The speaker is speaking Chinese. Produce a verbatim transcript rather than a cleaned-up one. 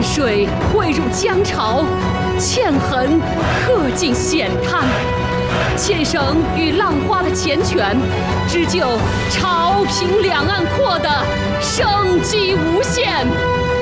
水汇入江潮，堑痕刻进险滩。牵绳与浪花的缱绻，织就潮平两岸阔的生机无限。